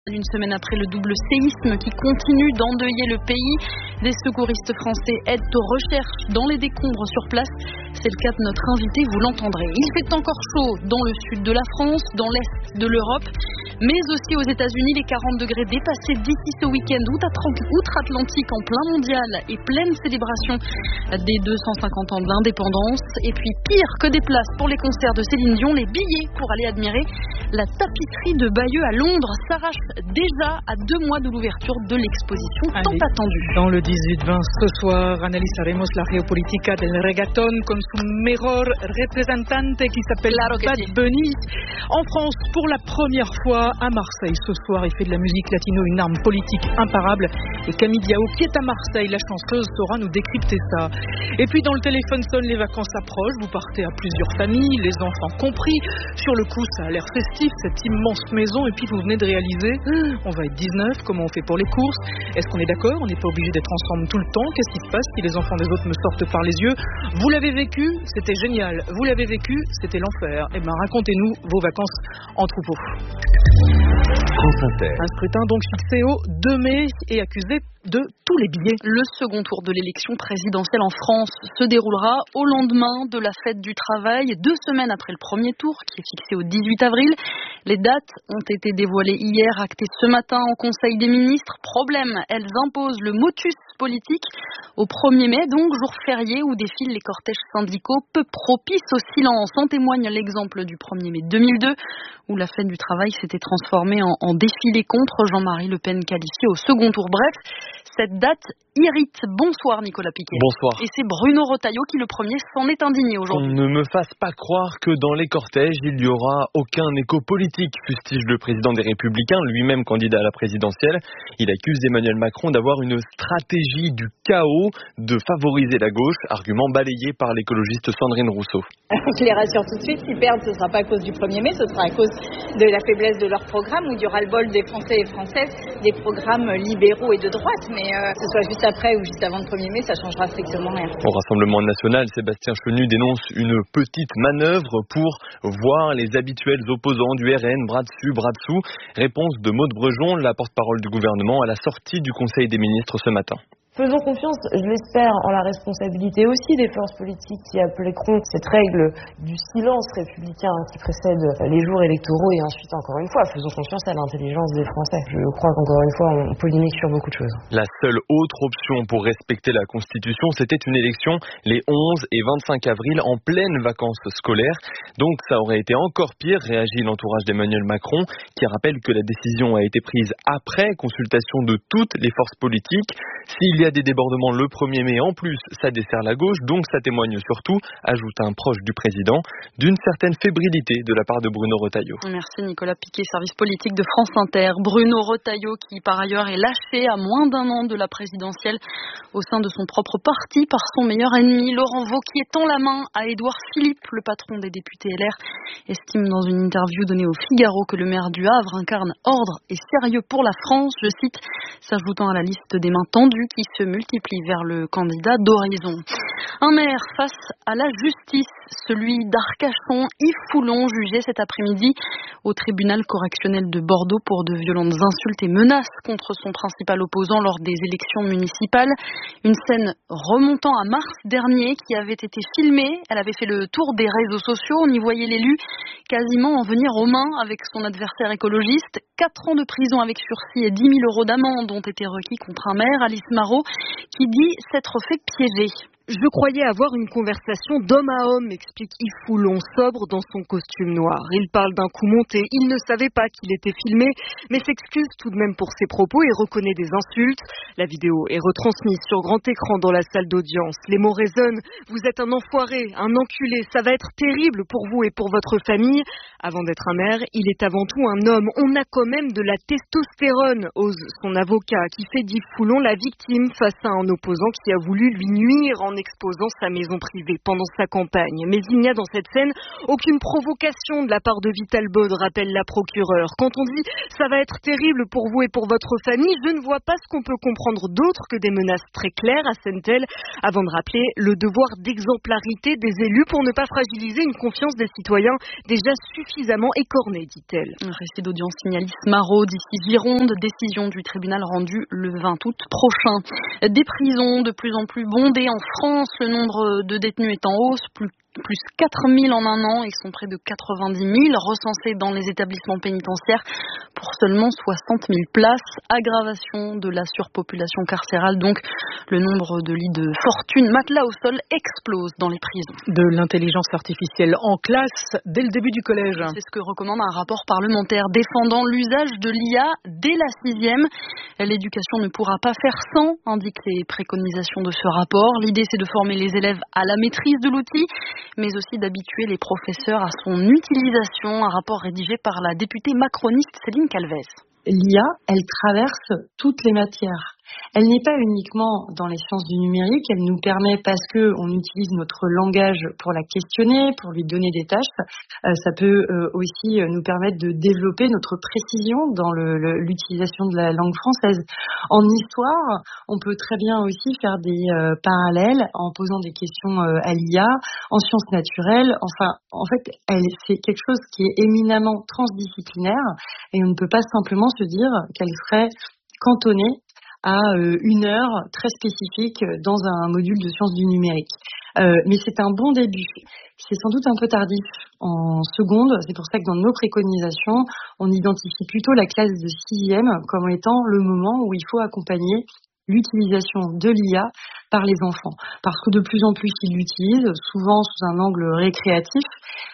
Une semaine après le double séisme qui continue d'endeuiller le pays, des secouristes français aident aux recherches dans les décombres sur place. C'est le cas de notre invité, vous l'entendrez. Il fait encore chaud dans le sud de la France, dans l'est de l'Europe, mais aussi aux États-Unis. Les 40 degrés dépassés d'ici ce week-end outre-Atlantique en plein mondial et pleine célébration des 250 ans de l'indépendance. Et puis pire que des places pour les concerts de Céline Dion, les billets pour aller admirer la tapisserie de Bayeux à Londres s'arrachent déjà à 2 mois de l'ouverture de l'exposition tant attendue. Dans le 18-20 ce soir, analizaremos la geopolítica del reggaeton con su mejor representante qui s'appelle Bad Bunny. En France, pour la première fois à Marseille ce soir, il fait de la musique latino une arme politique imparable. Et Camille Diao, qui est à Marseille, la chanteuse, saura nous décrypter ça. Et puis dans le téléphone sonne, les vacances approchent, vous partez à plusieurs familles, les enfants compris. Sur le coup, ça a l'air festif, cette immense maison, et puis vous venez de réaliser, on va être 19, comment on fait pour les courses? Est-ce qu'on est d'accord? On n'est pas obligé d'être ensemble tout le temps. Qu'est-ce qui se passe si les enfants des autres me sortent par les yeux? Vous l'avez vécu, c'était génial. Vous l'avez vécu, c'était l'enfer. Eh bien, racontez-nous vos vacances en troupeau. France Inter. Un scrutin donc fixé au 2 mai et accusé de tous les billets. Le second tour de l'élection présidentielle en France se déroulera au lendemain de la fête du travail, 2 semaines après le premier tour qui est fixé au 18 avril. Les dates ont été dévoilées hier, actées ce matin en Conseil des ministres. Problème, elles imposent le motus politique au 1er mai, donc jour férié où défilent les cortèges syndicaux peu propices au silence. En témoigne l'exemple du 1er mai 2002 où la fête du travail s'était transformée en défilé contre Jean-Marie Le Pen qualifié au second tour. Bref, cette date irrite. Bonsoir Nicolas Piquet. Bonsoir. Et c'est Bruno Retailleau qui le premier s'en est indigné aujourd'hui. On ne me fasse pas croire que dans les cortèges il n'y aura aucun écho politique, fustige le président des Républicains, lui-même candidat à la présidentielle. Il accuse Emmanuel Macron d'avoir une stratégie du chaos, de favoriser la gauche, argument balayé par l'écologiste Sandrine Rousseau. Je les rassure tout de suite, s'ils perdent, ce ne sera pas à cause du 1er mai, ce sera à cause de la faiblesse de leur programme, où il y aura le bol des Français et Françaises, des programmes libéraux et de droite, mais que ce soit juste après ou juste avant le 1er mai, ça ne changera strictement rien. Au Rassemblement national, Sébastien Chenu dénonce une petite manœuvre pour voir les habituels opposants du RN, bras dessus, bras dessous. Réponse de Maude Brejon, la porte-parole du gouvernement, à la sortie du Conseil des ministres ce matin. Faisons confiance, je l'espère, en la responsabilité aussi des forces politiques qui appliqueront cette règle du silence républicain qui précède les jours électoraux et ensuite, encore une fois, faisons confiance à l'intelligence des Français. Je crois qu'encore une fois, on polémique sur beaucoup de choses. La seule autre option pour respecter la Constitution, c'était une élection les 11 et 25 avril en pleine vacances scolaires. Donc ça aurait été encore pire, réagit l'entourage d'Emmanuel Macron, qui rappelle que la décision a été prise après consultation de toutes les forces politiques. S'il y a des débordements le 1er mai, en plus, ça dessert la gauche, donc ça témoigne surtout, ajoute un proche du président, d'une certaine fébrilité de la part de Bruno Retailleau. Merci Nicolas Piquet, service politique de France Inter. Bruno Retailleau qui par ailleurs est lâché à moins d'1 an de la présidentielle au sein de son propre parti par son meilleur ennemi. Laurent Wauquiez tend la main à Édouard Philippe, le patron des députés LR, estime dans une interview donnée au Figaro que le maire du Havre incarne ordre et sérieux pour la France, je cite, s'ajoutant à la liste des mains tendues qui se multiplient vers le candidat d'Horizon. Un maire face à la justice, celui d'Arcachon, Yves Foulon, jugé cet après-midi au tribunal correctionnel de Bordeaux pour de violentes insultes et menaces contre son principal opposant lors des élections municipales. Une scène remontant à mars dernier qui avait été filmée. Elle avait fait le tour des réseaux sociaux. On y voyait l'élu quasiment en venir aux mains avec son adversaire écologiste. 4 ans de prison avec sursis et 10 000 € d'amende ont été requis contre un maire, Alice Marot, qui dit s'être fait piéger. Je croyais avoir une conversation d'homme à homme, explique Yves Foulon, sobre dans son costume noir. Il parle d'un coup monté, il ne savait pas qu'il était filmé, mais s'excuse tout de même pour ses propos et reconnaît des insultes. La vidéo est retransmise sur grand écran dans la salle d'audience. Les mots résonnent, vous êtes un enfoiré, un enculé, ça va être terrible pour vous et pour votre famille. Avant d'être un maire, il est avant tout un homme. On a quand même de la testostérone, ose son avocat, qui fait d'Yves Foulon la victime face à un opposant qui a voulu lui nuire en exposant sa maison privée pendant sa campagne. Mais il n'y a dans cette scène aucune provocation de la part de Vital Bode, rappelle la procureure. Quand on dit « ça va être terrible pour vous et pour votre famille », je ne vois pas ce qu'on peut comprendre d'autre que des menaces très claires, assène-t-elle, avant de rappeler le devoir d'exemplarité des élus pour ne pas fragiliser une confiance des citoyens déjà suffisamment écornée, dit-elle. Un récit d'audience signaliste Marot d'ici Gironde, décision du tribunal rendue le 20 août prochain. Des prisons de plus en plus bondées en France, le nombre de détenus est en hausse, plus 4 000 en un an, ils sont près de 90 000 recensés dans les établissements pénitentiaires pour seulement 60 000 places. Aggravation de la surpopulation carcérale, donc le nombre de lits de fortune, matelas au sol, explose dans les prisons. De l'intelligence artificielle en classe dès le début du collège. C'est ce que recommande un rapport parlementaire défendant l'usage de l'IA dès la 6e. L'éducation ne pourra pas faire sans, indiquent les préconisations de ce rapport. L'idée, c'est de former les élèves à la maîtrise de l'outil, mais aussi d'habituer les professeurs à son utilisation. Un rapport rédigé par la députée macroniste Céline Calvez. L'IA, elle traverse toutes les matières. Elle n'est pas uniquement dans les sciences du numérique, elle nous permet, parce que on utilise notre langage pour la questionner, pour lui donner des tâches, ça peut aussi nous permettre de développer notre précision dans l'utilisation de la langue française. En histoire, on peut très bien aussi faire des parallèles en posant des questions à l'IA, en sciences naturelles. Enfin, en fait, c'est quelque chose qui est éminemment transdisciplinaire et on ne peut pas simplement se dire qu'elle serait cantonnée à une heure très spécifique dans un module de sciences du numérique. Mais c'est un bon début. C'est sans doute un peu tardif en seconde. C'est pour ça que dans nos préconisations, on identifie plutôt la classe de 6e comme étant le moment où il faut accompagner l'utilisation de l'IA par les enfants. Parce que de plus en plus ils l'utilisent, souvent sous un angle récréatif.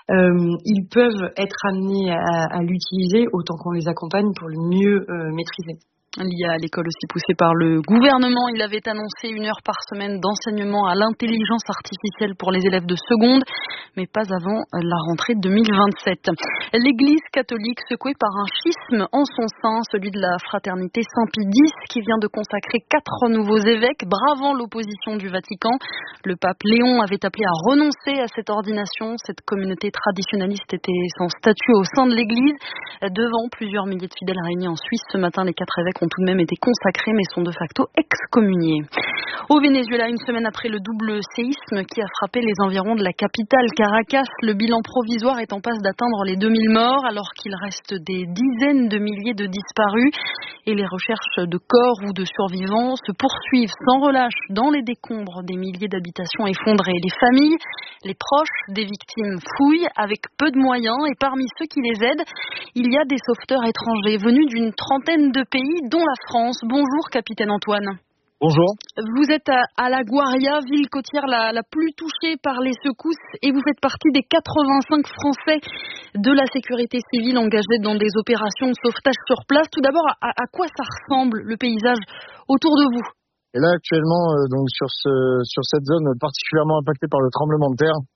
Ils peuvent être amenés à l'utiliser autant qu'on les accompagne pour le mieux maîtriser. L'IA à l'école aussi poussée par le gouvernement. Il avait annoncé 1 heure par semaine d'enseignement à l'intelligence artificielle pour les élèves de seconde, mais pas avant la rentrée 2027. L'Église catholique secouée par un schisme en son sein, celui de la fraternité Saint-Pie X, qui vient de consacrer 4 nouveaux évêques, bravant l'opposition du Vatican. Le pape Léon avait appelé à renoncer à cette ordination. Cette communauté traditionnaliste était sans statut au sein de l'Église. Devant plusieurs milliers de fidèles réunis en Suisse ce matin, les 4 évêques ont tout de même été consacrés mais sont de facto excommuniés. Au Venezuela, une semaine après le double séisme qui a frappé les environs de la capitale Caracas, le bilan provisoire est en passe d'atteindre les 2000 morts alors qu'il reste des dizaines de milliers de disparus et les recherches de corps ou de survivants se poursuivent sans relâche dans les décombres des milliers d'habitations effondrées. Les familles, les proches des victimes fouillent avec peu de moyens et parmi ceux qui les aident, il y a des sauveteurs étrangers venus d'une trentaine de pays dont la France. Bonjour capitaine Antoine. Bonjour. Vous êtes à La Guaria, ville côtière la plus touchée par les secousses et vous faites partie des 85 Français de la sécurité civile engagés dans des opérations de sauvetage sur place. Tout d'abord, à quoi ça ressemble le paysage autour de vous? Et là actuellement, donc sur cette zone particulièrement impactée par le tremblement de terre,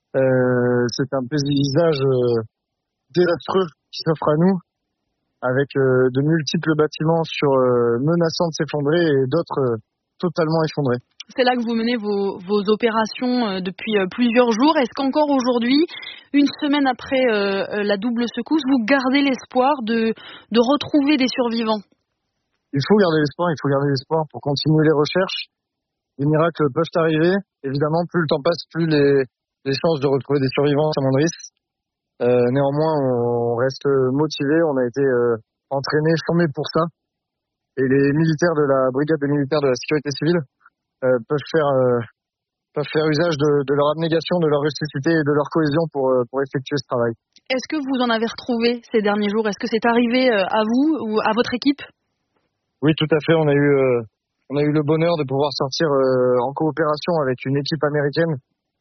c'est un paysage désastreux qui s'offre à nous, avec de multiples bâtiments menaçant de s'effondrer et d'autres totalement effondrés. C'est là que vous menez vos opérations depuis plusieurs jours. Est-ce qu'encore aujourd'hui, une semaine après la double secousse, vous gardez l'espoir de retrouver des survivants? Il faut garder l'espoir pour continuer les recherches. Les miracles peuvent arriver. Évidemment, plus le temps passe, plus les chances de retrouver des survivants s'amoindrissent. Néanmoins, on reste motivé, on a été entraînés, formés pour ça. Et les militaires de la brigade des militaires de la sécurité civile peuvent faire usage de leur abnégation, de leur rusticité et de leur cohésion pour effectuer ce travail. Est-ce que vous en avez retrouvé ces derniers jours? Est-ce que c'est arrivé à vous ou à votre équipe? Oui, tout à fait. On a eu le bonheur de pouvoir sortir en coopération avec une équipe américaine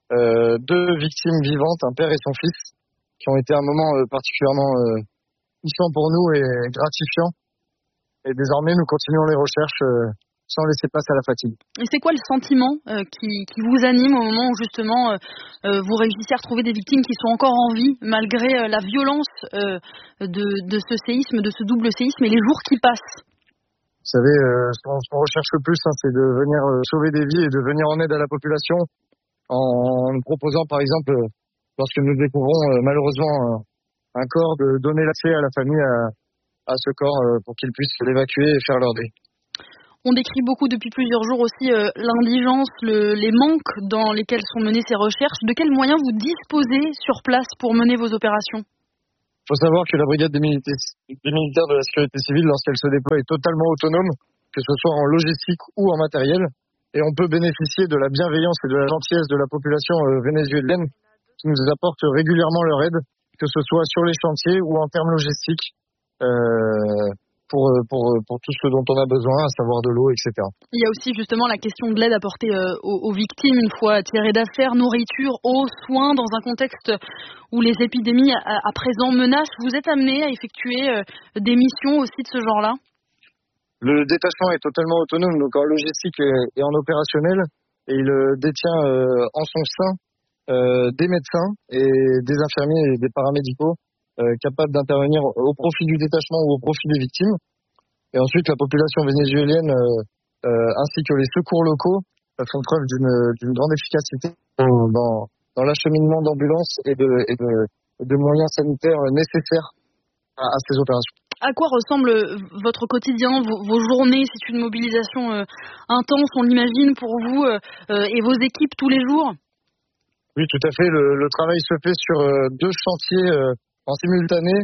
2 victimes vivantes, un père et son fils, qui ont été un moment particulièrement puissant pour nous et gratifiant. Et désormais, nous continuons les recherches sans laisser place à la fatigue. Et c'est quoi le sentiment qui vous anime au moment où justement vous réussissez à retrouver des victimes qui sont encore en vie, malgré la violence de ce séisme, de ce double séisme et les jours qui passent? Vous savez, ce qu'on recherche le plus, c'est de venir sauver des vies et de venir en aide à la population en nous proposant, par exemple, lorsque nous découvrons malheureusement un corps, de donner l'accès à la famille à ce corps pour qu'ils puissent l'évacuer et faire leur deuil. On décrit beaucoup depuis plusieurs jours aussi l'indigence, les manques dans lesquels sont menées ces recherches. De quels moyens vous disposez sur place pour mener vos opérations ? Il faut savoir que la brigade des militaires de la sécurité civile, lorsqu'elle se déploie, est totalement autonome, que ce soit en logistique ou en matériel. Et on peut bénéficier de la bienveillance et de la gentillesse de la population vénézuélienne qui nous apporte régulièrement leur aide, que ce soit sur les chantiers ou en termes logistiques. Pour tout ce dont on a besoin, à savoir de l'eau, etc. Il y a aussi justement la question de l'aide apportée aux victimes une fois tirées d'affaire, nourriture, eau, soins, dans un contexte où les épidémies à présent menacent. Vous êtes amené à effectuer des missions aussi de ce genre-là ? Le détachement est totalement autonome, donc en logistique et en opérationnel, et il détient en son sein des médecins et des infirmiers et des paramédicaux capables d'intervenir au profit du détachement ou au profit des victimes. Et ensuite, la population vénézuélienne ainsi que les secours locaux font preuve d'une grande efficacité dans l'acheminement d'ambulances et de moyens sanitaires nécessaires à ces opérations. À quoi ressemble votre quotidien, vos journées ? C'est une mobilisation intense, on l'imagine, pour vous et vos équipes tous les jours ? Oui, tout à fait. Le travail se fait sur 2 chantiers en simultané,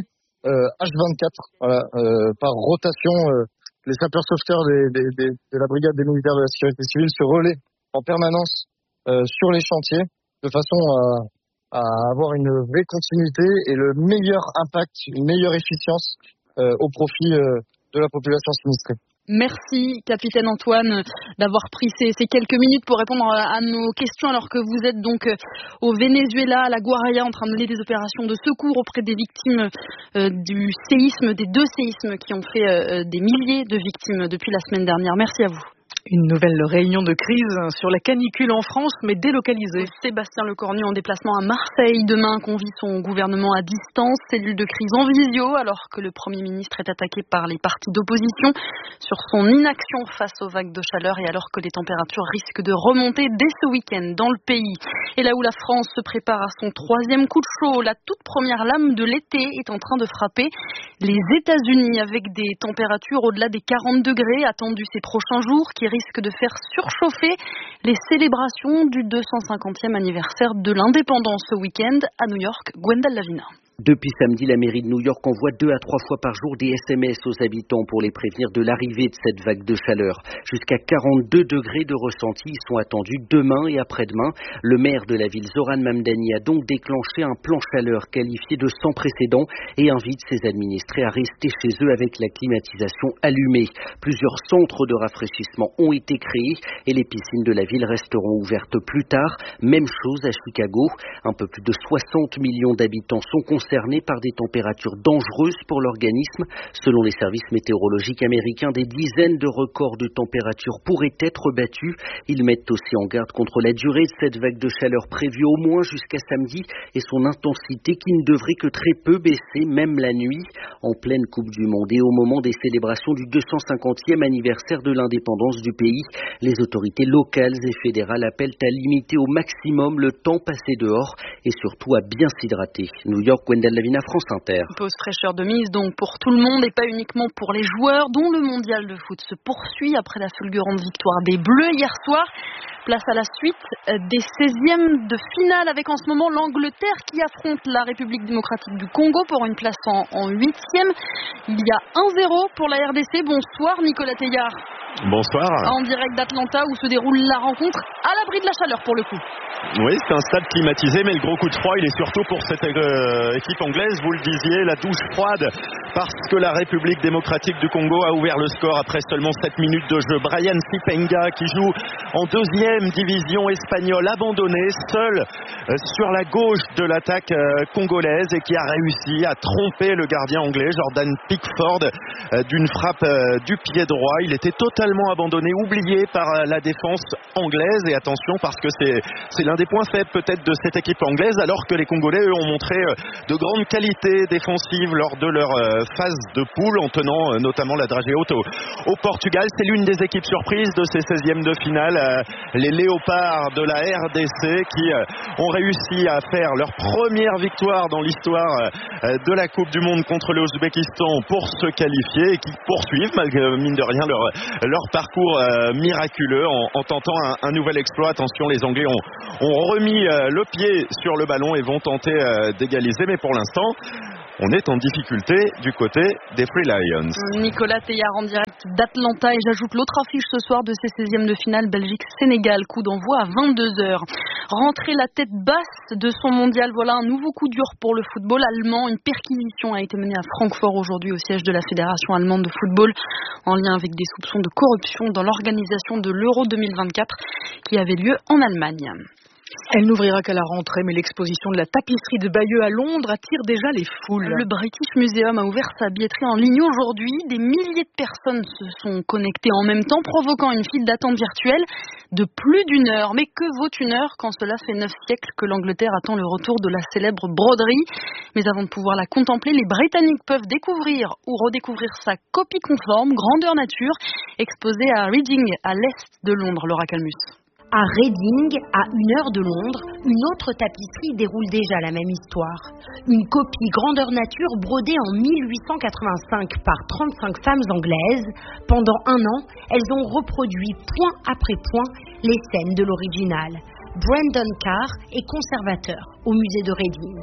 H24, voilà, par rotation. Les sapeurs-sauveteurs de la brigade des militaires de la sécurité civile se relaient en permanence sur les chantiers, de façon à avoir une vraie continuité et le meilleur impact, une meilleure efficience au profit de la population sinistrée. Merci, capitaine Antoine, d'avoir pris ces quelques minutes pour répondre à nos questions alors que vous êtes donc au Venezuela, à la Guaraya, en train de mener des opérations de secours auprès des victimes du séisme, des 2 séismes qui ont fait des milliers de victimes depuis la semaine dernière. Merci à vous. Une nouvelle réunion de crise sur la canicule en France, mais délocalisée. Sébastien Lecornu en déplacement à Marseille demain convie son gouvernement à distance, cellule de crise en visio, alors que le Premier ministre est attaqué par les partis d'opposition sur son inaction face aux vagues de chaleur et alors que les températures risquent de remonter dès ce week-end dans le pays. Et là où la France se prépare à son 3e coup de chaud, la toute première lame de l'été est en train de frapper les États-Unis avec des températures au-delà des 40 degrés attendues ces prochains jours qui risque de faire surchauffer les célébrations du 250e anniversaire de l'indépendance ce week-end à New York. Gwendal Lavina. Depuis samedi, la mairie de New York envoie 2 à 3 fois par jour des SMS aux habitants pour les prévenir de l'arrivée de cette vague de chaleur. Jusqu'à 42 degrés de ressenti sont attendus demain et après-demain. Le maire de la ville, Zoran Mamdani, a donc déclenché un plan chaleur qualifié de sans précédent et invite ses administrés à rester chez eux avec la climatisation allumée. Plusieurs centres de rafraîchissement ont été créés et les piscines de la ville resteront ouvertes plus tard. Même chose à Chicago. Un peu plus de 60 millions d'habitants sont concernés par des températures dangereuses pour l'organisme. Selon les services météorologiques américains, des dizaines de records de température pourraient être battus. Ils mettent aussi en garde contre la durée de cette vague de chaleur prévue au moins jusqu'à samedi et son intensité qui ne devrait que très peu baisser, même la nuit. En pleine Coupe du Monde et au moment des célébrations du 250e anniversaire de l'indépendance du pays, les autorités locales et fédérales appellent à limiter au maximum le temps passé dehors et surtout à bien s'hydrater. New York, Gwendal Lavina, France Inter. Pause fraîcheur de mise donc pour tout le monde et pas uniquement pour les joueurs dont le mondial de foot se poursuit après la fulgurante victoire des Bleus hier soir. Place à la suite des 16e de finale avec en ce moment l'Angleterre qui affronte la République démocratique du Congo pour une place en 8e. Il y a 1-0 pour la RDC. Bonsoir Nicolas Teillard. Bonsoir. En direct d'Atlanta où se déroule la rencontre à l'abri de la chaleur pour le coup. Oui, c'est un stade climatisé, mais le gros coup de froid, il est surtout pour cette équipe anglaise. Vous le disiez, la douche froide, parce que la République démocratique du Congo a ouvert le score après seulement 7 minutes de jeu. Brian Sipenga, qui joue en 2e division espagnole, abandonné, seul sur la gauche de l'attaque congolaise et qui a réussi à tromper le gardien anglais, Jordan Pickford, d'une frappe du pied droit. Il était totalement totalement abandonné, oublié par la défense anglaise. Et attention, parce que c'est l'un des points faibles peut-être de cette équipe anglaise, alors que les Congolais, eux, ont montré de grandes qualités défensives lors de leur phase de poule, en tenant notamment la dragée haute au Portugal. C'est l'une des équipes surprises de ces 16e de finale, les Léopards de la RDC, qui ont réussi à faire leur première victoire dans l'histoire de la Coupe du Monde contre l'Ouzbékistan pour se qualifier, et qui poursuivent malgré mine de rien leur parcours miraculeux en tentant un nouvel exploit. Attention, les Anglais ont remis le pied sur le ballon et vont tenter d'égaliser, mais pour l'instant on est en difficulté du côté des Free Lions. Nicolas Théard en direct d'Atlanta, et j'ajoute l'autre affiche ce soir de ces 16e de finale, Belgique-Sénégal, coup d'envoi à 22h. Rentrer la tête basse de son mondial, voilà un nouveau coup dur pour le football allemand. Une perquisition a été menée à Francfort aujourd'hui au siège de la Fédération allemande de football, en lien avec des soupçons de corruption dans l'organisation de l'Euro 2024 qui avait lieu en Allemagne. Elle n'ouvrira qu'à la rentrée, mais l'exposition de la tapisserie de Bayeux à Londres attire déjà les foules. Le British Museum a ouvert sa billetterie en ligne aujourd'hui. Des milliers de personnes se sont connectées en même temps, provoquant une file d'attente virtuelle de plus d'1 heure. Mais que vaut 1 heure quand cela fait 9 siècles que l'Angleterre attend le retour de la célèbre broderie? Mais avant de pouvoir la contempler, les Britanniques peuvent découvrir ou redécouvrir sa copie conforme, grandeur nature, exposée à Reading, à l'est de Londres. Laura Calmus. À Reading, à 1 heure de Londres, une autre tapisserie déroule déjà la même histoire. Une copie grandeur nature brodée en 1885 par 35 femmes anglaises. Pendant 1 an, elles ont reproduit point après point les scènes de l'original. Brandon Carr est conservateur au musée de Reading.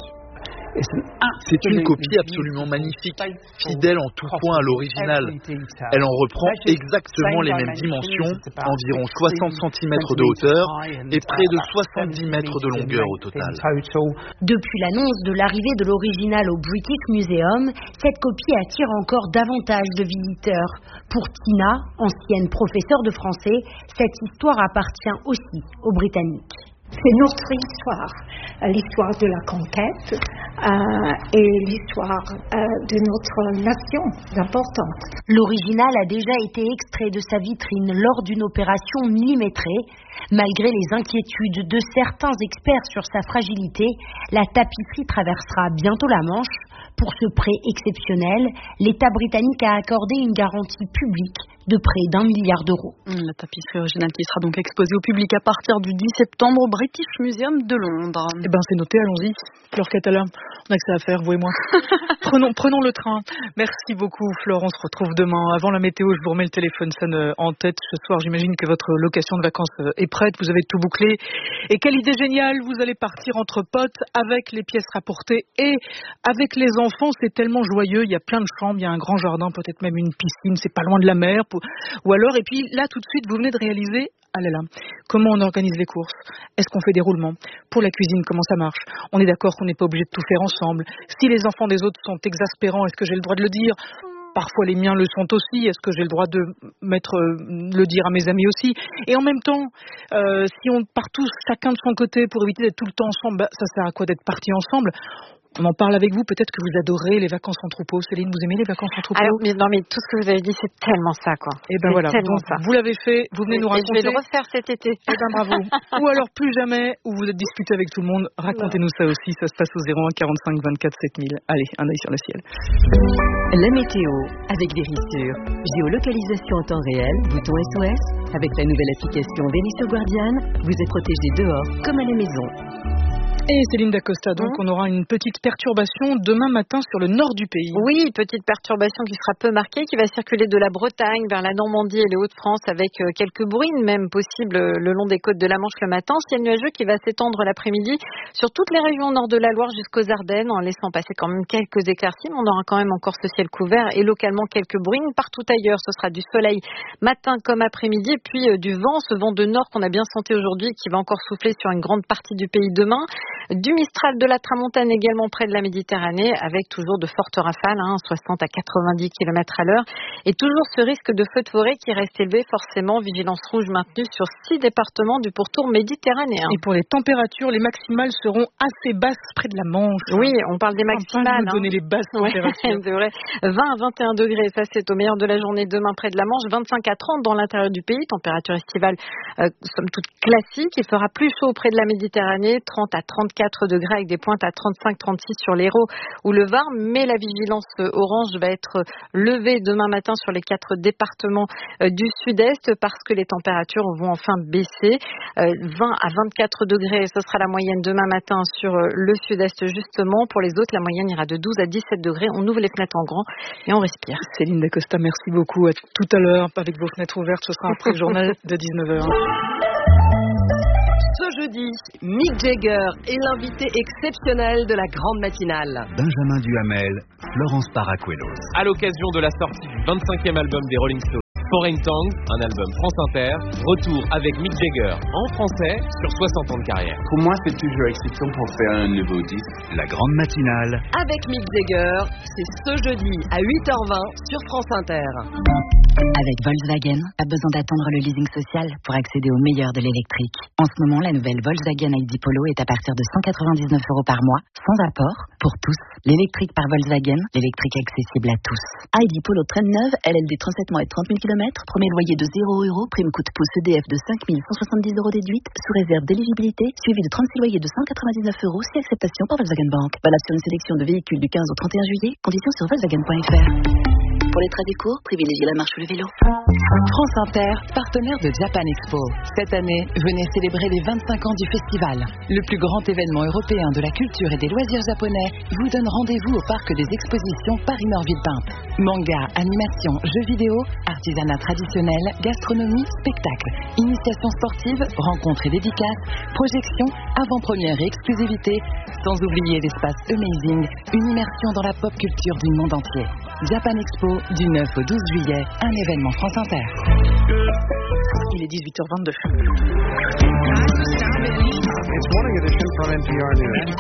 C'est une copie absolument magnifique, fidèle en tout point à l'original. Elle en reprend exactement les mêmes dimensions, environ 60 cm de hauteur et près de 70 mètres de longueur au total. Depuis l'annonce de l'arrivée de l'original au British Museum, cette copie attire encore davantage de visiteurs. Pour Tina, ancienne professeure de français, cette histoire appartient aussi aux Britanniques. C'est notre histoire, l'histoire de la conquête et l'histoire de notre nation importante. L'original a déjà été extrait de sa vitrine lors d'une opération millimétrée. Malgré les inquiétudes de certains experts sur sa fragilité, la tapisserie traversera bientôt la Manche. Pour ce prêt exceptionnel, l'État britannique a accordé une garantie publique de près d'1 milliard d'euros. La tapisserie originale qui sera donc exposée au public à partir du 10 septembre au British Museum de Londres. Eh ben c'est noté, allons-y. Fleur Catala, on a que ça à faire, vous et moi. Prenons le train. Merci beaucoup Fleur, on se retrouve demain. Avant la météo, je vous remets le téléphone sonne en tête. Ce soir, j'imagine que votre location de vacances est prête, vous avez tout bouclé. Et quelle idée géniale, vous allez partir entre potes avec les pièces rapportées et avec les enfants. C'est tellement joyeux, il y a plein de chambres, il y a un grand jardin, peut-être même une piscine, c'est pas loin de la mer. Ou alors, et puis là tout de suite, vous venez de réaliser, ah là là, comment on organise les courses? Est-ce qu'on fait des roulements? Pour la cuisine, comment ça marche? On est d'accord qu'on n'est pas obligé de tout faire ensemble. Si les enfants des autres sont exaspérants, est-ce que j'ai le droit de le dire? Parfois les miens le sont aussi. Est-ce que j'ai le droit de le dire à mes amis aussi? Et en même temps, si on part tous chacun de son côté pour éviter d'être tout le temps ensemble, ça sert à quoi d'être partis ensemble? On en parle avec vous, peut-être que vous adorez les vacances en troupeau. Céline, vous aimez les vacances en troupeau? Alors, mais tout ce que vous avez dit, c'est tellement ça, quoi. Et ben voilà, donc, vous l'avez fait, vous venez nous raconter. Je vais le refaire cet été. Eh ben bravo. Ou alors plus jamais, où vous êtes disputé avec tout le monde, racontez-nous ça aussi, ça se passe au 01 45 24 7000. Allez, un œil sur le ciel. La météo, avec Vérissure. Géolocalisation en temps réel, bouton SOS. Avec la nouvelle application Vérissure Guardian, vous êtes protégé dehors comme à la maison. Et Céline Dacosta, donc on aura une petite perturbation demain matin sur le nord du pays. Oui, petite perturbation qui sera peu marquée, qui va circuler de la Bretagne vers la Normandie et les Hauts-de-France avec quelques bruines même possibles le long des côtes de la Manche le matin. Ciel nuageux qui va s'étendre l'après-midi sur toutes les régions nord de la Loire jusqu'aux Ardennes en laissant passer quand même quelques éclaircies. Mais on aura quand même encore ce ciel couvert et localement quelques bruines. Partout ailleurs, ce sera du soleil matin comme après-midi et puis du vent, ce vent de nord qu'on a bien senti aujourd'hui qui va encore souffler sur une grande partie du pays demain. Du Mistral, de la Tramontane également près de la Méditerranée, avec toujours de fortes rafales, 60 à 90 km à l'heure. Et toujours ce risque de feu de forêt qui reste élevé, forcément. Vigilance rouge maintenue sur 6 départements du pourtour méditerranéen. Et pour les températures, les maximales seront assez basses près de la Manche. Oui, on parle des maximales. On donner les basses températures. C'est vrai. 20 à 21 degrés, ça c'est au meilleur de la journée demain près de la Manche. 25 à 30 dans l'intérieur du pays. Température estivale, somme toute classique. Il fera plus chaud près de la Méditerranée. 30 à 34 degrés avec des pointes à 35-36 sur l'Hérault ou le Var. Mais la vigilance orange va être levée demain matin sur les 4 départements du sud-est parce que les températures vont enfin baisser. 20 à 24 degrés, ce sera la moyenne demain matin sur le sud-est justement. Pour les autres, la moyenne ira de 12 à 17 degrés. On ouvre les fenêtres en grand et on respire. Céline Dacosta, merci beaucoup. À tout à l'heure avec vos fenêtres ouvertes. Ce sera après le journal de 19h. Ce jeudi, Mick Jagger est l'invité exceptionnel de la grande matinale. Benjamin Duhamel, Florence Paracuelos. À l'occasion de la sortie du 25e album des Rolling Stones, Foreign Tongues, un album France Inter, retour avec Mick Jagger en français sur 60 ans de carrière. Pour moi, c'est toujours excitant pour faire un nouveau disque. La grande matinale. Avec Mick Jagger, c'est ce jeudi à 8h20 sur France Inter. Avec Volkswagen, pas besoin d'attendre le leasing social pour accéder au meilleur de l'électrique. En ce moment, la nouvelle Volkswagen ID Polo est à partir de 199 € par mois, sans apport, pour tous. L'électrique par Volkswagen, l'électrique accessible à tous. ID Polo traîne neuve, LLD 37 mois et 30 000 km, premier loyer de 0 €, prime coup de pouce EDF de 5 170 € déduite, sous réserve d'éligibilité, suivi de 36 loyers de 199 €, si acceptation par Volkswagen Bank. Valable sur une sélection de véhicules du 15 au 31 juillet, conditions sur Volkswagen.fr. Pour les trajets courts, privilégiez la marche ou le vélo. France Inter, partenaire de Japan Expo. Cette année, venez célébrer les 25 ans du festival. Le plus grand événement européen de la culture et des loisirs japonais vous donne rendez-vous au parc des expositions Paris-Nord-Villepinte. Manga, animation, jeux vidéo, artisanat traditionnel, gastronomie, spectacle, initiation sportive, rencontres et dédicaces, projections, avant-première et exclusivité, sans oublier l'espace Amazing, une immersion dans la pop culture du monde entier. Japan Expo, du 9 au 12 juillet, un événement France Inter. Il est 18h22. It's morning edition from NPR News.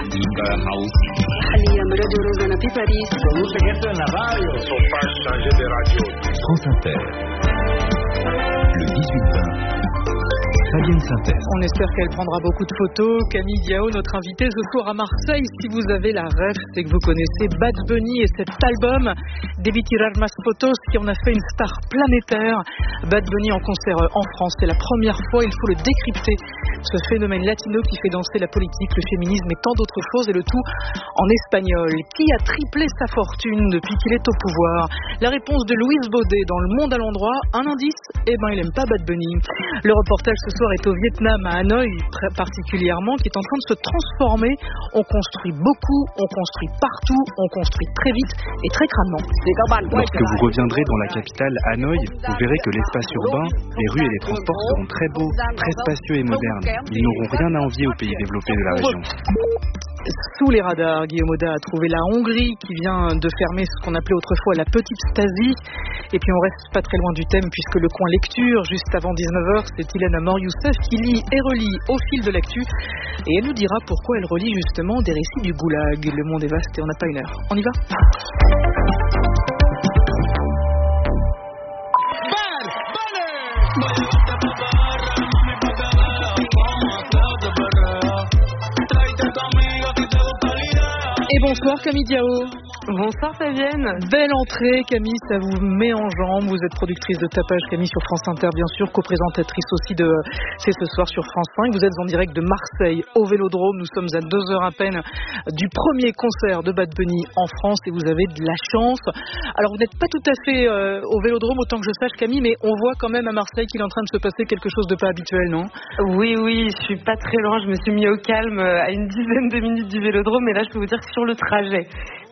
France Inter. Le 18-20. Fabienne Synthèse. On espère qu'elle prendra beaucoup de photos. Camille Diao, notre invitée ce soir à Marseille. Si vous avez la rêve, c'est que vous connaissez Bad Bunny et cet album Debí tirar más fotos qui en a fait une star planétaire. Bad Bunny en concert en France, c'est la première fois, il faut le décrypter. Ce phénomène latino qui fait danser la politique, le féminisme et tant d'autres choses, et le tout en espagnol. Qui a triplé sa fortune depuis qu'il est au pouvoir? La réponse de Louise Baudet dans Le Monde à l'endroit. Un indice, il aime pas Bad Bunny. Le reportage ce soir est au Vietnam, à Hanoï particulièrement, qui est en train de se transformer. On construit beaucoup, on construit partout, on construit très vite et très crânement. Lorsque vous reviendrez dans la capitale, Hanoï, vous verrez que l'espace urbain, les rues et les transports seront très beaux, très spacieux et modernes. Ils n'auront rien à envier aux pays développés de la région. Sous les radars, Guillaume Oda a trouvé la Hongrie qui vient de fermer ce qu'on appelait autrefois la petite Stasi. Et puis on reste pas très loin du thème puisque le coin lecture, juste avant 19h, c'est Ilana Mor-Youssef qui lit et relit au fil de l'actu. Et elle nous dira pourquoi elle relit justement des récits du goulag. Le monde est vaste et on n'a pas une heure. On y va ? Et bonsoir Camille Diao. Bonsoir Fabienne. Belle entrée Camille, ça vous met en jambes. Vous êtes productrice de Tapage Camille sur France Inter bien sûr, co-présentatrice aussi de C'est ce soir sur France 5. Vous êtes en direct de Marseille au Vélodrome. Nous sommes à 2 heures à peine du premier concert de Bad Bunny en France et vous avez de la chance. Alors vous n'êtes pas tout à fait au Vélodrome autant que je sache Camille, mais on voit quand même à Marseille qu'il est en train de se passer quelque chose de pas habituel, non? Oui, je suis pas très loin. Je me suis mis au calme à une dizaine de minutes du Vélodrome, mais là je peux vous dire que sur le trajet, déjà le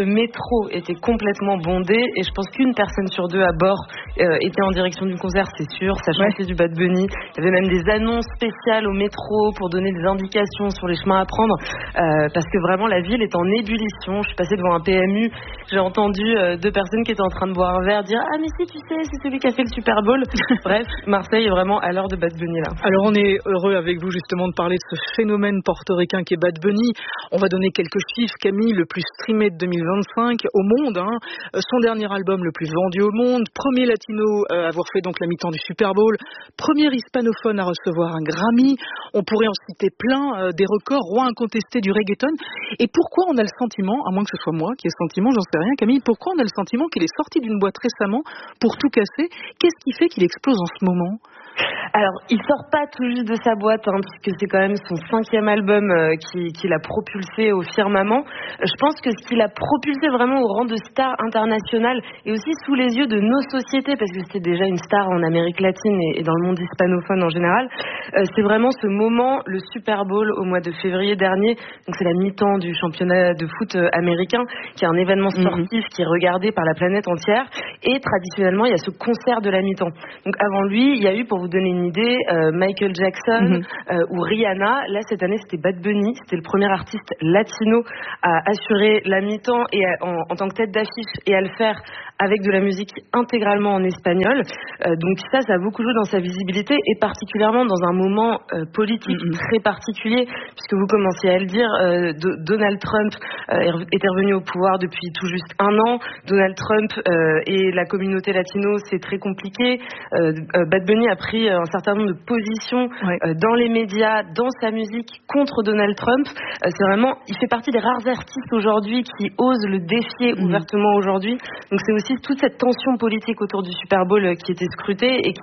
métro était complètement bondé et je pense qu'une personne sur deux à bord était en direction du concert, c'est sûr. Ça chantait du Bad Bunny. Il y avait même des annonces spéciales au métro pour donner des indications sur les chemins à prendre parce que vraiment la ville est en ébullition. Je suis passée devant un PMU, j'ai entendu deux personnes qui étaient en train de boire un verre dire « Ah mais si tu sais, c'est celui qui a fait le Super Bowl ». Bref, Marseille est vraiment à l'heure de Bad Bunny là. Alors on est heureux avec vous justement de parler de ce phénomène portoricain qui est Bad Bunny. On va donner quelques chiffres. Camille, le plus streamé de 2025 au monde, son dernier album le plus vendu au monde, premier latino à avoir fait donc la mi-temps du Super Bowl, premier hispanophone à recevoir un Grammy. On pourrait en citer plein, des records, roi incontesté du reggaeton. Et pourquoi on a le sentiment, à moins que ce soit moi qui ai le sentiment, j'en sais rien Camille, pourquoi on a le sentiment qu'il est sorti d'une boîte récemment pour tout casser? Qu'est-ce qui fait qu'il explose en ce moment? Alors, il sort pas tout juste de sa boîte, puisque c'est quand même son 5e album qui l'a propulsé au firmament. Je pense que ce qui l'a propulsé vraiment au rang de star internationale et aussi sous les yeux de nos sociétés, parce que c'était déjà une star en Amérique latine et dans le monde hispanophone en général, c'est vraiment ce moment, le Super Bowl au mois de février dernier. Donc c'est la mi-temps du championnat de foot américain, qui est un événement sportif qui est regardé par la planète entière. Et traditionnellement, il y a ce concert de la mi-temps. Donc avant lui, il y a eu, pour vous donner une idée, Michael Jackson ou Rihanna. Là, cette année, c'était Bad Bunny. C'était le premier artiste latino à assurer la mi-temps et en tant que tête d'affiche et à le faire avec de la musique intégralement en espagnol. Donc ça a beaucoup joué dans sa visibilité et particulièrement dans un moment politique très particulier, puisque vous commenciez à le dire, Donald Trump est revenu au pouvoir depuis tout juste 1 an. Donald Trump et la communauté latino, c'est très compliqué. Bad Bunny a pris un certain nombre de positions dans les médias, dans sa musique contre Donald Trump. C'est vraiment, il fait partie des rares artistes aujourd'hui qui osent le défier ouvertement aujourd'hui. Donc c'est aussi toute cette tension politique autour du Super Bowl qui était scrutée et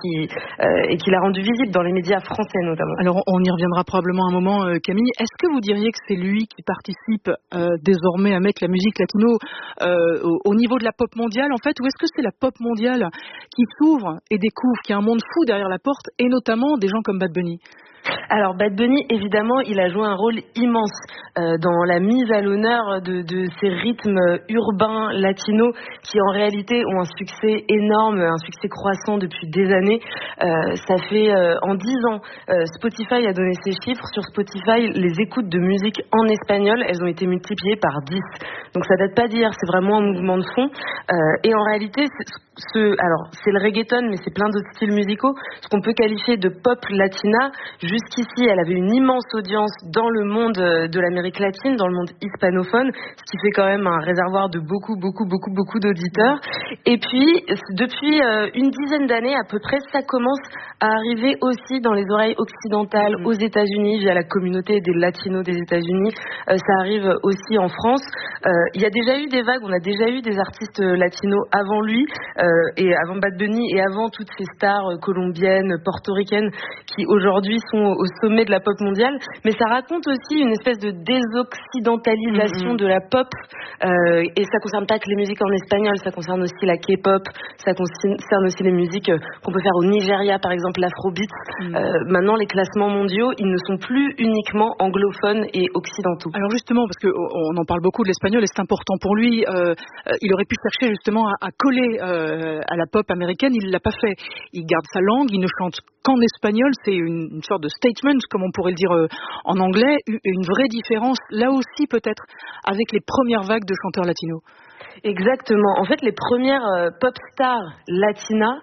qui l'a rendu visible dans les médias français notamment. Alors on y reviendra probablement un moment, Camille. Est-ce que vous diriez que c'est lui qui participe désormais à mettre la musique latino au niveau de la pop mondiale en fait, ou est-ce que c'est la pop mondiale qui s'ouvre et découvre qu'il y a un monde fou derrière la porte et notamment des gens comme Bad Bunny? Alors Bad Bunny, évidemment, il a joué un rôle immense dans la mise à l'honneur de ces rythmes urbains latinos qui en réalité ont un succès énorme, un succès croissant depuis des années. Ça fait en 10 ans, Spotify a donné ses chiffres. Sur Spotify, les écoutes de musique en espagnol, elles ont été multipliées par 10. Donc ça date pas d'hier, c'est vraiment un mouvement de fond. Et en réalité, alors c'est le reggaeton, mais c'est plein d'autres styles musicaux. Ce qu'on peut qualifier de pop latina. Jusqu'ici, elle avait une immense audience dans le monde de l'Amérique latine, dans le monde hispanophone, ce qui fait quand même un réservoir de beaucoup d'auditeurs. Et puis, depuis une dizaine d'années à peu près, ça commence à arriver aussi dans les oreilles occidentales, aux États-Unis, via la communauté des latinos des États-Unis. Ça arrive aussi en France. Il y a déjà eu des vagues, on a déjà eu des artistes latinos avant lui, et avant Bad Bunny, et avant toutes ces stars colombiennes, portoricaines, qui aujourd'hui sont au sommet de la pop mondiale, mais ça raconte aussi une espèce de désoccidentalisation de la pop, et ça concerne pas que les musiques en espagnol, ça concerne aussi la K-pop, ça concerne aussi les musiques qu'on peut faire au Nigeria, par exemple l'afrobeat. Maintenant, les classements mondiaux, ils ne sont plus uniquement anglophones et occidentaux. Alors justement, parce qu'on en parle beaucoup de l'espagnol et c'est important pour lui, il aurait pu chercher justement à coller à la pop américaine, il l'a pas fait. Il garde sa langue, il ne chante qu'en espagnol, c'est une sorte de statement, comme on pourrait le dire en anglais, une vraie différence, là aussi peut-être, avec les premières vagues de chanteurs latinos. Exactement. En fait, les premières pop stars latinas,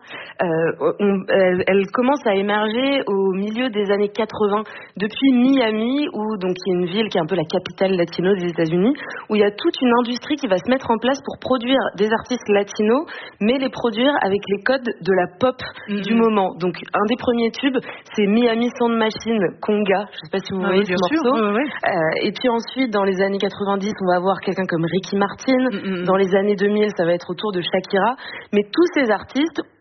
elles commencent à émerger au milieu des années 80, depuis Miami, qui est une ville qui est un peu la capitale latino des États-Unis, où il y a toute une industrie qui va se mettre en place pour produire des artistes latinos, mais les produire avec les codes de la pop du moment. Donc, un des premiers tubes, c'est Miami Sound Machine, Conga. Je ne sais pas si vous voyez ce morceau. Et puis ensuite, dans les années 90, on va avoir quelqu'un comme Ricky Martin. Dans les années 2000, ça va être autour de Shakira. Mais tous ces artistes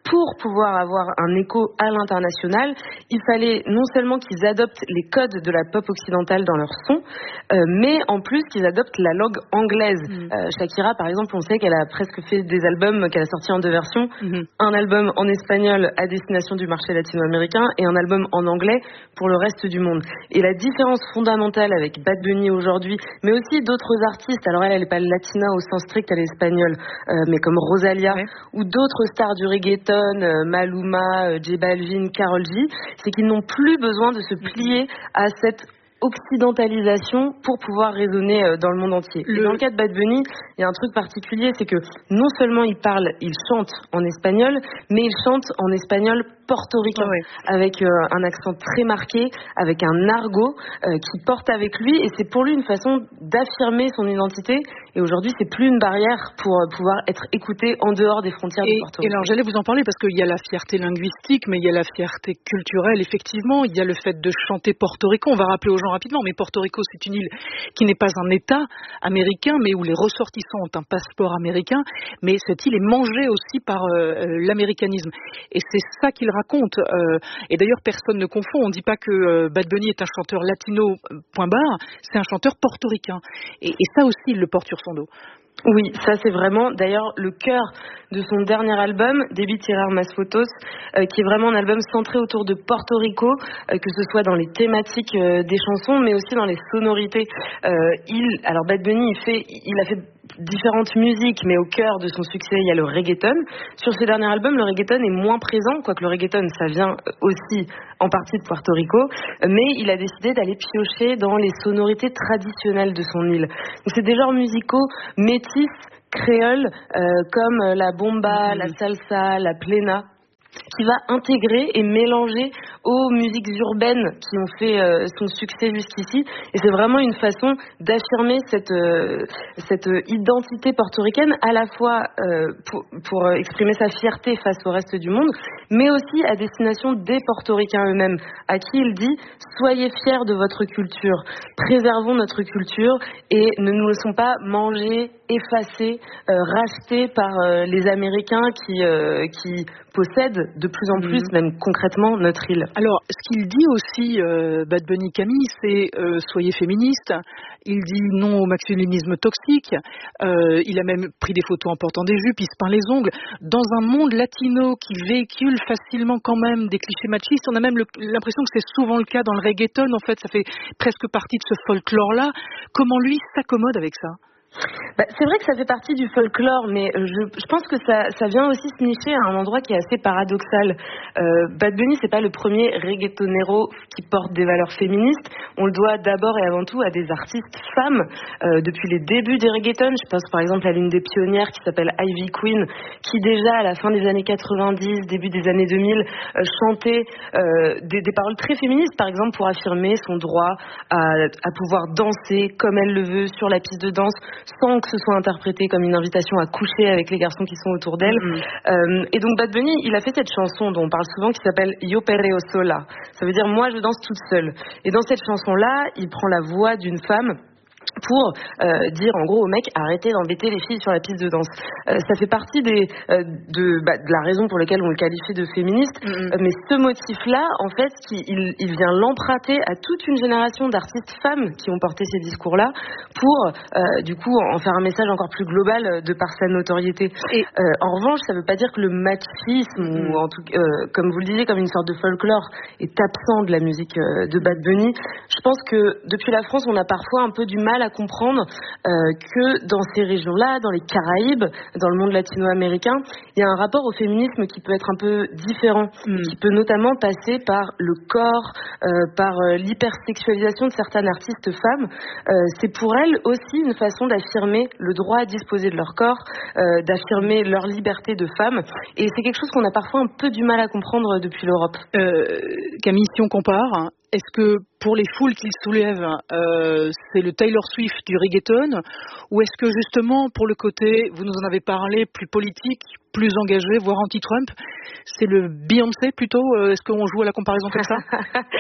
pour pouvoir avoir un écho à l'international, il fallait non seulement qu'ils adoptent les codes de la pop occidentale dans leur son, mais en plus qu'ils adoptent la langue anglaise. Shakira, par exemple, on sait qu'elle a presque fait des albums qu'elle a sortis en 2 versions. Un album en espagnol à destination du marché latino-américain et un album en anglais pour le reste du monde. Et la différence fondamentale avec Bad Bunny aujourd'hui, mais aussi d'autres artistes, alors elle n'est pas latina au sens strict, elle est espagnole, mais comme Rosalia, ou d'autres stars du reggaeton, Maluma, J Balvin, Karol G, c'est qu'ils n'ont plus besoin de se plier à cette occidentalisation pour pouvoir résonner dans le monde entier. Et dans le cas de Bad Bunny, il y a un truc particulier, c'est que non seulement il chante en espagnol, mais il chante en espagnol portoricain, avec un accent très marqué, avec un argot qui porte avec lui, et c'est pour lui une façon d'affirmer son identité. Et aujourd'hui, c'est plus une barrière pour pouvoir être écouté en dehors des frontières du Porto Rico. Et alors, j'allais vous en parler parce qu'il y a la fierté linguistique, mais il y a la fierté culturelle, effectivement. Il y a le fait de chanter Porto Rico. On va rappeler aux gens rapidement, mais Porto Rico, c'est une île qui n'est pas un État américain, mais où les ressortissants ont un passeport américain. Mais cette île est mangée aussi par l'américanisme. Et c'est ça qu'il raconte. Et d'ailleurs, personne ne confond. On ne dit pas que Bad Bunny est un chanteur latino, point barre. C'est un chanteur portoricain. Et ça aussi, il le porte sur son dos. Oui, ça c'est vraiment d'ailleurs le cœur de son dernier album, Debí tirar más fotos, qui est vraiment un album centré autour de Porto Rico, que ce soit dans les thématiques des chansons, mais aussi dans les sonorités. Alors Bad Bunny, il a fait différentes musiques, mais au cœur de son succès, il y a le reggaeton. Sur ce dernier album, le reggaeton est moins présent, quoique le reggaeton, ça vient aussi en partie de Porto Rico, mais il a décidé d'aller piocher dans les sonorités traditionnelles de son île. Donc c'est des genres musicaux métis, créoles, comme la bomba, la salsa, la plena, qui va intégrer et mélanger aux musiques urbaines qui ont fait son succès jusqu'ici. Et c'est vraiment une façon d'affirmer cette identité portoricaine, à la fois pour exprimer sa fierté face au reste du monde, mais aussi à destination des portoricains eux-mêmes, à qui il dit « Soyez fiers de votre culture, préservons notre culture et ne nous laissons pas manger, effacer, racheter par les Américains qui possèdent de plus en plus, même concrètement, notre île. » Alors, ce qu'il dit aussi, Bad Bunny Camille, c'est soyez féministes. Il dit non au masculinisme toxique. Il a même pris des photos en portant des jupes, il se peint les ongles. Dans un monde latino qui véhicule facilement quand même des clichés machistes, on a même l'impression que c'est souvent le cas dans le reggaeton. En fait, ça fait presque partie de ce folklore-là. Comment lui s'accommode avec ça ? C'est vrai que ça fait partie du folklore, mais je pense que ça vient aussi se nicher à un endroit qui est assez paradoxal. Bad Bunny, c'est pas le premier reggaetonero qui porte des valeurs féministes. On le doit d'abord et avant tout à des artistes femmes. Depuis les débuts des reggaetons, je pense par exemple à l'une des pionnières qui s'appelle Ivy Queen, qui déjà à la fin des années 90, début des années 2000, chantait des paroles très féministes, par exemple pour affirmer son droit à pouvoir danser comme elle le veut sur la piste de danse, sans que ce soit interprété comme une invitation à coucher avec les garçons qui sont autour d'elle. Et donc Bad Bunny, il a fait cette chanson dont on parle souvent qui s'appelle Yo Perreo Sola. Ça veut dire moi je danse toute seule. Et dans cette chanson-là, il prend la voix d'une femme pour dire en gros au mec arrêtez d'embêter les filles sur la piste de danse. Ça fait partie de la raison pour laquelle on le qualifie de féministe, mais ce motif-là, en fait, il vient l'emprunter à toute une génération d'artistes femmes qui ont porté ces discours-là pour du coup en faire un message encore plus global de par sa notoriété. Et en revanche, ça ne veut pas dire que le machisme, ou en tout comme vous le disiez, comme une sorte de folklore, est absent de la musique de Bad Bunny. Je pense que depuis la France, on a parfois un peu du mal à comprendre que dans ces régions-là, dans les Caraïbes, dans le monde latino-américain, il y a un rapport au féminisme qui peut être un peu différent, qui peut notamment passer par le corps, par l'hypersexualisation de certaines artistes femmes. C'est pour elles aussi une façon d'affirmer le droit à disposer de leur corps, d'affirmer leur liberté de femme. Et c'est quelque chose qu'on a parfois un peu du mal à comprendre depuis l'Europe. Camille, si on compare, est-ce que pour les foules qu'il soulève, c'est le Taylor Swift du reggaeton, ou est-ce que justement pour le côté, vous nous en avez parlé, plus politique, plus engagé, voire anti-Trump, c'est le Beyoncé plutôt? Est-ce qu'on joue à la comparaison comme ça?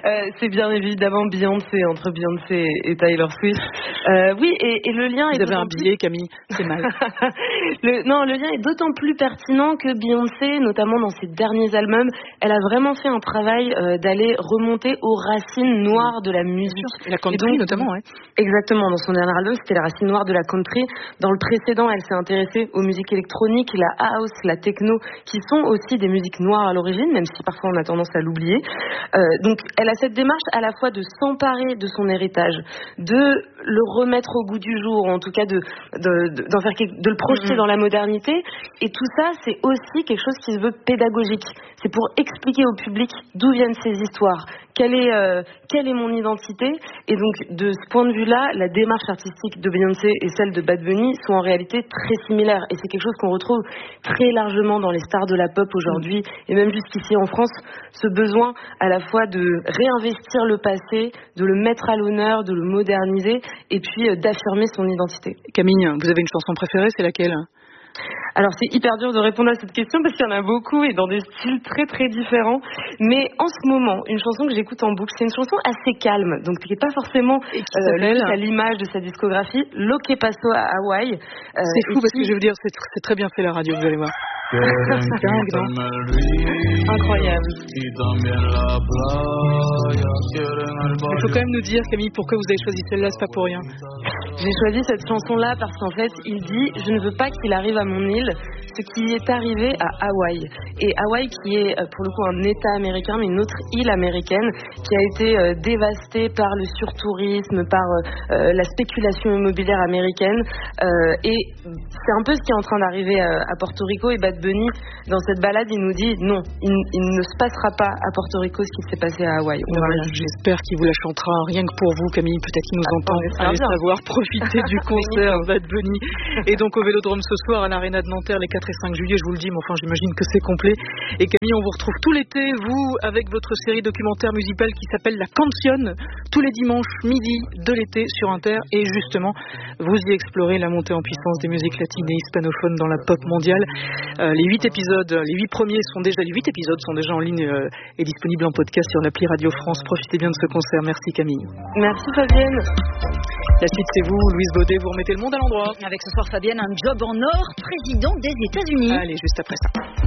C'est bien évidemment Beyoncé, entre Beyoncé et Taylor Swift. Oui, et le lien est... Vous avez un billet, Camille, c'est mal. Le lien est d'autant plus pertinent que Beyoncé, notamment dans ses derniers albums, elle a vraiment fait un travail d'aller remonter aux racines noires de la musique. Et la country notamment, ouais. Exactement, dans son dernier album, c'était les racines noires de la country. Dans le précédent, elle s'est intéressée aux musiques électroniques, la house, la techno, qui sont aussi des musiques noires à l'origine, même si parfois on a tendance à l'oublier. Donc elle a cette démarche à la fois de s'emparer de son héritage, de le remettre au goût du jour, en tout cas de le projeter dans la modernité. Et tout ça, c'est aussi quelque chose qui se veut pédagogique. C'est pour expliquer au public d'où viennent ces histoires, quelle est mon identité. Et donc, de ce point de vue-là, la démarche artistique de Beyoncé et celle de Bad Bunny sont en réalité très similaires. Et c'est quelque chose qu'on retrouve très largement dans les stars de la pop aujourd'hui, et même jusqu'ici en France, ce besoin à la fois de réinvestir le passé, de le mettre à l'honneur, de le moderniser, et puis d'affirmer son identité. Camille, vous avez une chanson préférée, c'est laquelle ? Alors c'est hyper dur de répondre à cette question parce qu'il y en a beaucoup et dans des styles très très différents. Mais en ce moment, une chanson que j'écoute en boucle, c'est une chanson assez calme, donc qui n'est pas forcément à l'image de sa discographie, Lo que pasó à Hawaï. C'est fou parce que je veux dire, c'est très bien fait la radio, vous allez voir. Incroyable. Il faut quand même nous dire, Camille, pourquoi vous avez choisi celle-là, c'est pas pour rien. J'ai choisi cette chanson-là parce qu'en fait, il dit « Je ne veux pas qu'il arrive à mon île ce qui est arrivé à Hawaï ». Et Hawaï, qui est pour le coup un État américain, mais une autre île américaine, qui a été dévastée par le surtourisme, par la spéculation immobilière américaine. Et c'est un peu ce qui est en train d'arriver à Porto Rico. Et Bad Bunny, dans cette balade, il nous dit « Non, il ne se passera pas à Porto Rico ce qui s'est passé à Hawaï ». J'espère qu'il vous la chantera rien que pour vous, Camille. Peut-être qu'il nous entend. Allez savoir profiter du concert Bad Bunny. Et donc au Vélodrome ce soir à l'Arena de Nanterre les 4 et 5 juillet, je vous le dis, mais enfin j'imagine que c'est complet. Et Camille, on vous retrouve tout l'été, vous, avec votre série documentaire musicale qui s'appelle La Canción, tous les dimanches midi de l'été sur Inter. Et justement, vous y explorez la montée en puissance des musiques latines et hispanophones dans la pop mondiale. Les 8 épisodes sont déjà en ligne et disponibles en podcast sur l'appli Radio France. Profitez bien de ce concert. Merci Camille. Merci Fabienne. La suite, c'est vous, Louise Baudet, vous remettez le monde à l'endroit. Avec ce soir, Fabienne, un job en or, président des États-Unis. Allez, juste après ça.